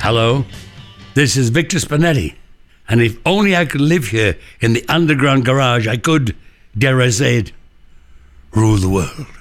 Hello, this is Victor Spinetti, and if only I could live here in the underground garage, I could, dare I say it, rule the world.